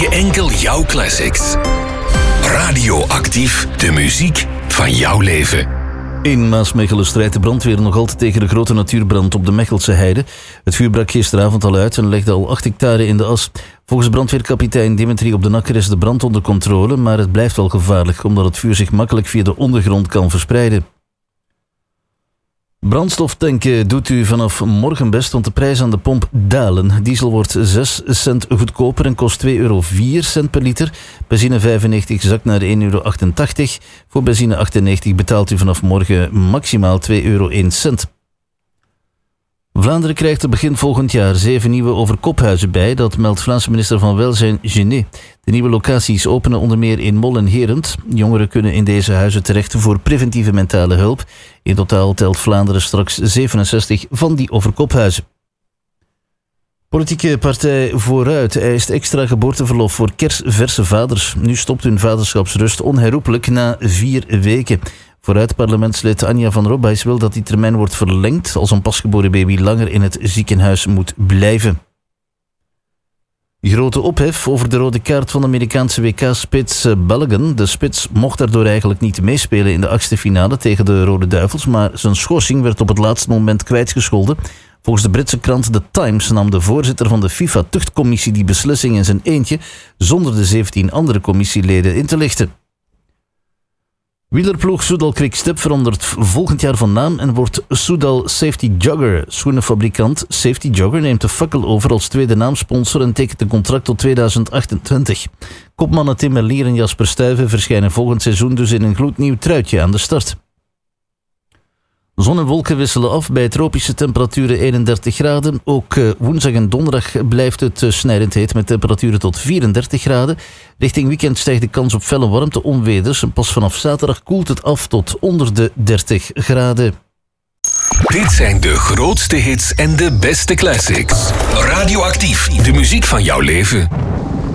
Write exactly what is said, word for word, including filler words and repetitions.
je enkel jouw classics. Radioactief, de muziek van jouw leven. In Maasmechelen strijdt de brandweer nog altijd tegen de grote natuurbrand op de Mechelse heide. Het vuur brak gisteravond al uit en legde al acht hectare in de as. Volgens brandweerkapitein Dimitri op de Nakker is de brand onder controle, maar het blijft wel gevaarlijk, omdat het vuur zich makkelijk via de ondergrond kan verspreiden. Brandstof tanken doet u vanaf morgen best, want de prijzen aan de pomp dalen. Diesel wordt zes cent goedkoper en kost twee euro vier cent per liter. Benzine vijfennegentig zakt naar één euro achtentachtig. Voor benzine achtennegentig betaalt u vanaf morgen maximaal twee euro één cent. Vlaanderen krijgt er begin volgend jaar zeven nieuwe overkophuizen bij. Dat meldt Vlaamse minister van Welzijn Genet. De nieuwe locaties openen onder meer in Mol en Herent. Jongeren kunnen in deze huizen terecht voor preventieve mentale hulp. In totaal telt Vlaanderen straks zevenenzestig van die overkophuizen. Politieke partij Vooruit eist extra geboorteverlof voor kersverse vaders. Nu stopt hun vaderschapsrust onherroepelijk na vier weken. Vooruit parlementslid Anja van Robbeis wil dat die termijn wordt verlengd als een pasgeboren baby langer in het ziekenhuis moet blijven. Grote ophef over de rode kaart van de Amerikaanse W K-spits Balogun. De spits mocht daardoor eigenlijk niet meespelen in de achtste finale tegen de Rode Duivels, maar zijn schorsing werd op het laatste moment kwijtgescholden. Volgens de Britse krant The Times nam de voorzitter van de FIFA-tuchtcommissie die beslissing in zijn eentje, zonder de zeventien andere commissieleden in te lichten. Wielerploeg Soudal Quick-Step verandert volgend jaar van naam en wordt Soudal Safety Jogger. Schoenenfabrikant Safety Jogger neemt de fakkel over als tweede naamsponsor en tekent een contract tot tweeduizend achtentwintig. Kopmannen Tim Merlier en Jasper Stuyven verschijnen volgend seizoen dus in een gloednieuw truitje aan de start. Zon en wolken wisselen af bij tropische temperaturen eenendertig graden. Ook woensdag en donderdag blijft het snijdend heet met temperaturen tot vierendertig graden. Richting weekend stijgt de kans op felle warmte onweders en pas vanaf zaterdag koelt het af tot onder de dertig graden. Dit zijn de grootste hits en de beste classics. Radioactief, de muziek van jouw leven.